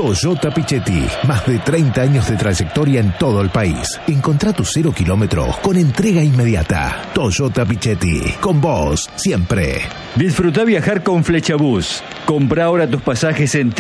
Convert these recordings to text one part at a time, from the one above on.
Toyota Pichetti, más de 30 años de trayectoria en todo el país. Encontrá tu 0 kilómetros con entrega inmediata. Toyota Pichetti, con vos siempre. Disfruta viajar con Flechabús. Compra ahora tus pasajes en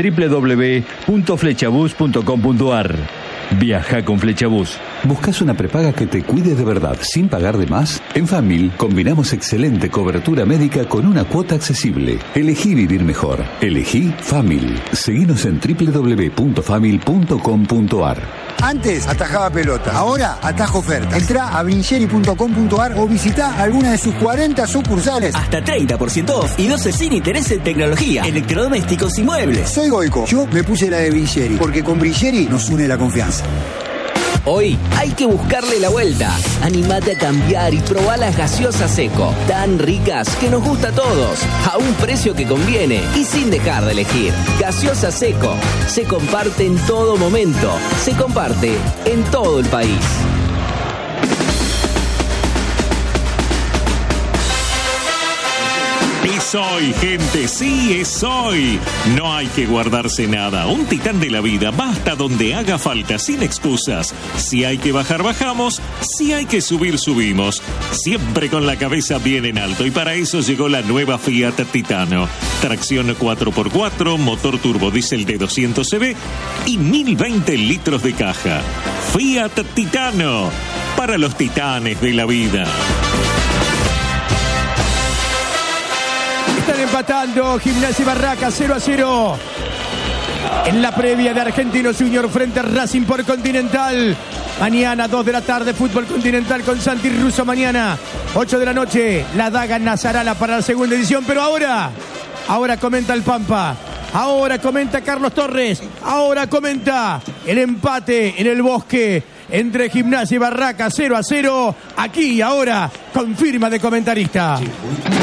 www.flechabús.com.ar. Viaja con Flechabús. ¿Buscas una prepaga que te cuide de verdad sin pagar de más? En Famil combinamos excelente cobertura médica con una cuota accesible. Elegí vivir mejor. Elegí Famil. Seguinos en www.famil.com.ar. Antes atajaba pelota, ahora atajo ofertas. Entrá a Vincere.com.ar o visitá alguna de sus 40 sucursales. Hasta 30% off y 12 sin interés en tecnología, electrodomésticos y muebles. Soy Goico, yo me puse la de Vincere, porque con Vincere nos une la confianza. Hoy hay que buscarle la vuelta. Animate a cambiar y probá las gaseosas Seco, tan ricas que nos gusta a todos, a un precio que conviene y sin dejar de elegir. Gaseosa Seco, se comparte en todo momento, se comparte en todo el país. Es hoy, gente, sí, es hoy. No hay que guardarse nada. Un titán de la vida va hasta donde haga falta, sin excusas. Si hay que bajar, bajamos. Si hay que subir, subimos. Siempre con la cabeza bien en alto. Y para eso llegó la nueva Fiat Titano. Tracción 4x4, motor turbodiesel de 200 cb y 1020 litros de caja. Fiat Titano, para los titanes de la vida. Están empatando Gimnasia y Barracas 0-0 en la previa de Argentinos Junior frente a Racing por Continental. Mañana 2 de la tarde, fútbol continental con Santi Russo. Mañana 8 de la noche, la daga en Nazarala para la segunda edición. Pero ahora comenta el Pampa, ahora comenta Carlos Torres, ahora comenta el empate en el Bosque entre Gimnasia y Barracas 0-0. Aquí y ahora, con firma de comentarista. Sí.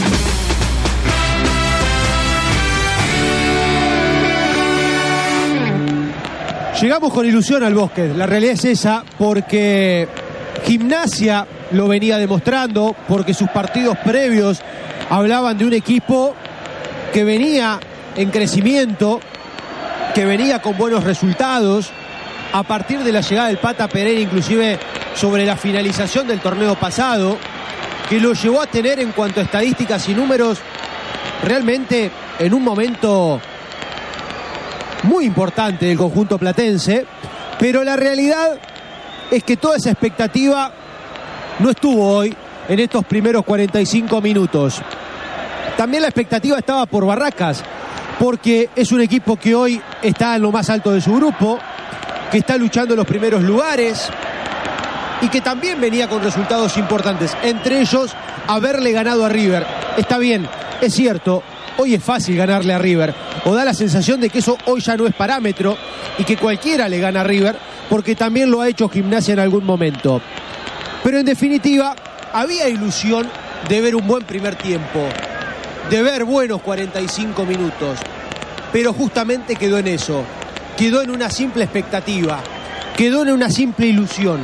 Llegamos con ilusión al Bosque, la realidad es esa, porque Gimnasia lo venía demostrando, porque sus partidos previos hablaban de un equipo que venía en crecimiento, que venía con buenos resultados, a partir de la llegada del Pata Pereira, inclusive sobre la finalización del torneo pasado, que lo llevó a tener en cuanto a estadísticas y números realmente en un momento muy importante del conjunto platense, pero la realidad es que toda esa expectativa no estuvo hoy en estos primeros 45 minutos. También la expectativa estaba por Barracas, porque es un equipo que hoy está en lo más alto de su grupo, que está luchando en los primeros lugares y que también venía con resultados importantes, entre ellos haberle ganado a River. Está bien, es cierto, hoy es fácil ganarle a River, o da la sensación de que eso hoy ya no es parámetro y que cualquiera le gana a River, porque también lo ha hecho Gimnasia en algún momento. Pero en definitiva, había ilusión de ver un buen primer tiempo, de ver buenos 45 minutos, pero justamente quedó en eso, quedó en una simple expectativa, quedó en una simple ilusión.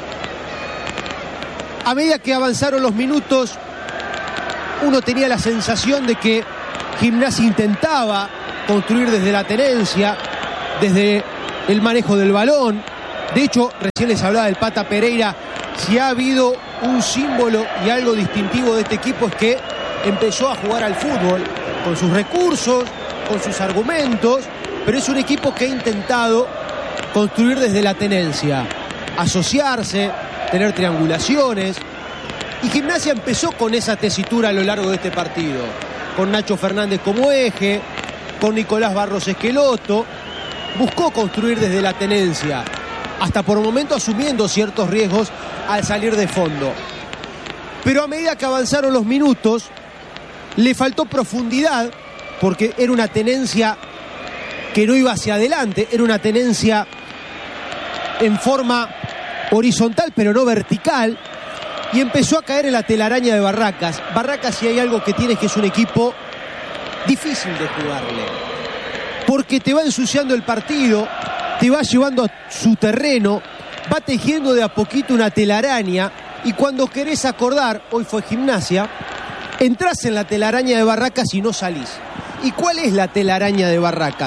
A medida que avanzaron los minutos, uno tenía la sensación de que Gimnasia intentaba construir desde la tenencia, desde el manejo del balón. De hecho, recién les hablaba del Pata Pereira. Si ha habido un símbolo y algo distintivo de este equipo es que empezó a jugar al fútbol con sus recursos, con sus argumentos, pero es un equipo que ha intentado construir desde la tenencia, asociarse, tener triangulaciones. Y Gimnasia empezó con esa tesitura a lo largo de este partido, con Nacho Fernández como eje, con Nicolás Barros Esqueloto. Buscó construir desde la tenencia, hasta por momento asumiendo ciertos riesgos al salir de fondo. Pero a medida que avanzaron los minutos, le faltó profundidad, porque era una tenencia que no iba hacia adelante, era una tenencia en forma horizontal pero no vertical, y empezó a caer en la telaraña de Barracas. Barracas, si hay algo que tiene, es que es un equipo difícil de jugarle, porque te va ensuciando el partido, te va llevando a su terreno, va tejiendo de a poquito una telaraña, y cuando querés acordar, hoy fue Gimnasia, entrás en la telaraña de Barracas y no salís. ¿Y cuál es la telaraña de Barracas?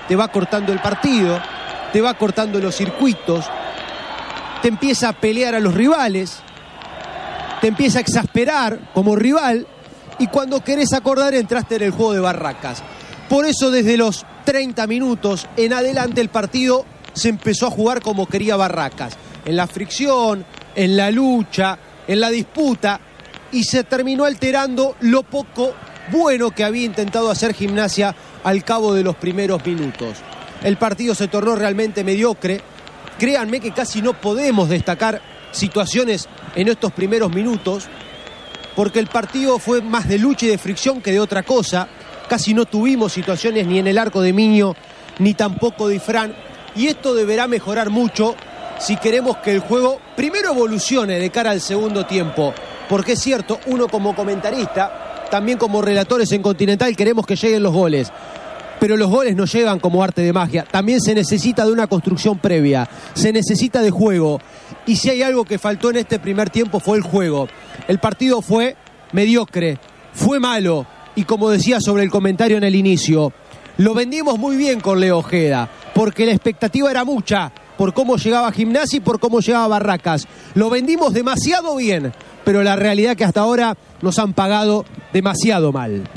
te va cortando el partido, te va cortando los circuitos, te empieza a pelear a los rivales, te empieza a exasperar como rival, y cuando querés acordar entraste en el juego de Barracas. Por eso desde los 30 minutos en adelante el partido se empezó a jugar como quería Barracas, en la fricción, en la lucha, en la disputa, y se terminó alterando lo poco bueno que había intentado hacer Gimnasia al cabo de los primeros minutos. El partido se tornó realmente mediocre. Créanme que casi no podemos destacar situaciones en estos primeros minutos, porque el partido fue más de lucha y de fricción que de otra cosa. Casi no tuvimos situaciones ni en el arco de Miño, ni tampoco de Ifrán, y esto deberá mejorar mucho si queremos que el juego primero evolucione de cara al segundo tiempo, porque es cierto, uno como comentarista, también como relatores en Continental, queremos que lleguen los goles, pero los goles no llegan como arte de magia. También se necesita de una construcción previa, se necesita de juego, y si hay algo que faltó en este primer tiempo fue el juego. El partido fue mediocre, fue malo, y como decía sobre el comentario en el inicio, lo vendimos muy bien con Leo Ojeda, porque la expectativa era mucha por cómo llegaba Gimnasia y por cómo llegaba Barracas. Lo vendimos demasiado bien, pero la realidad es que hasta ahora nos han pagado demasiado mal.